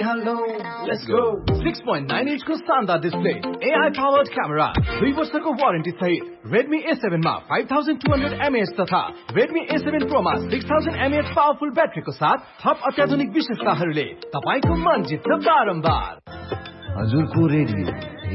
भनिहालौ let's go 6.9 inch को शानदार display AI powered camera 2 वर्षको वारेन्टी सहित Redmi A7 मा 5200 mAh तथा Redmi A7 Pro मा 6000 mAh पावरफुल ब्याट्रीको साथ थप अत्याधुनिक विशेषताहरूले तपाईको मन जित्छ बारम्बार हजुरको रेडियो